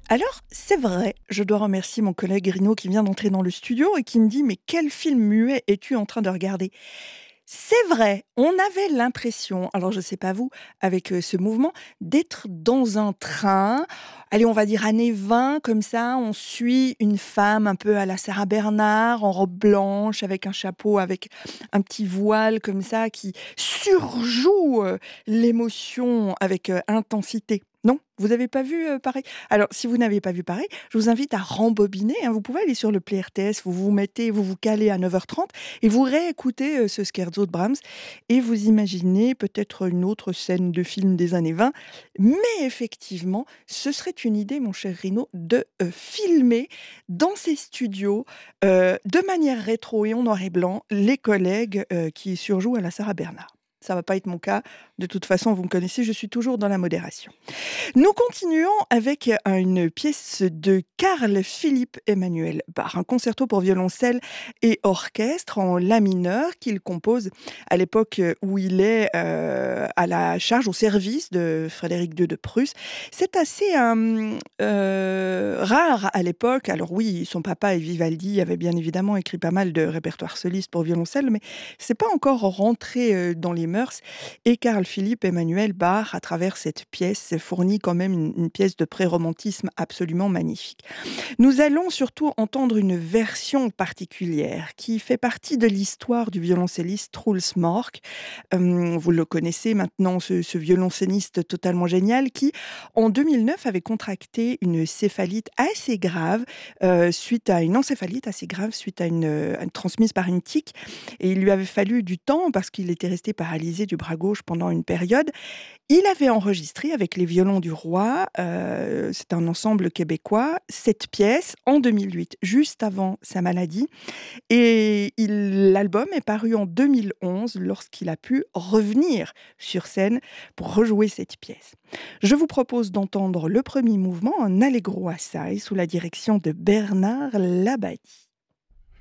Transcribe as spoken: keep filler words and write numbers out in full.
Alors, c'est vrai, je dois remercier mon collègue Rino qui vient d'entrer dans le studio et qui me dit: «Mais quel film muet es-tu en train de regarder?» C'est vrai, on avait l'impression, alors je sais pas vous, avec, heu, ce mouvement, d'être dans un train, allez, on va dire années vingt comme ça, on suit une femme un peu à la Sarah Bernard, en robe blanche, avec un chapeau, avec un petit voile comme ça qui surjoue, heu, l'émotion avec, heu, intensité. Non? Vous avez pas vu, heu, pareil? Alors si vous n'avez pas vu pareil, je vous invite à rembobiner, hein. Vous pouvez aller sur le Play R T S, vous vous mettez vous vous calez à neuf heures trente et vous réécoutez, heu, ce scherzo de Brahms et vous imaginez peut-être une autre scène de film des années vingt. Mais effectivement, ce serait une idée, mon cher Rino, de, heu, filmer dans ces studios, heu, de manière rétro et en noir et blanc, les collègues, heu, qui surjouent à la Sarah Bernard. Ça va pas être mon cas. De toute façon, vous me connaissez, je suis toujours dans la modération. Nous continuons avec, heu, une pièce de Carl Philipp Emanuel Bach, un concerto pour violoncelle et orchestre en la mineur qu'il compose à l'époque, heu, où il est, heu, à la charge, au service de Frédéric deux de Prusse. C'est assez, hem, heu, rare à l'époque. Alors oui, son papa et Vivaldi avaient bien évidemment écrit pas mal de répertoires solistes pour violoncelle, mais c'est pas encore rentré, heu, dans les mœurs et Carl Philipp Emanuel Bach, à travers cette pièce, fournit quand même une une pièce de pré-romantisme absolument magnifique. Nous allons surtout entendre une version particulière qui fait partie de l'histoire du violoncelliste Truls Mork. Hem, vous le connaissez maintenant, ce ce violoncelliste totalement génial qui, en deux mille neuf, avait contracté une céphalite assez grave, heu, suite à une encéphalite assez grave suite à une, heu, transmise par une tique et il lui avait fallu du temps parce qu'il était resté paralysé du bras gauche pendant une période. Il avait enregistré avec les Violons du Roi, heu, c'est un ensemble québécois, cette pièce en deux mille huit, juste avant sa maladie et il l'album est paru en deux mille onze lorsqu'il a pu revenir sur scène pour rejouer cette pièce. Je vous propose d'entendre le premier mouvement en allegro assai sous la direction de Bernard Labadie.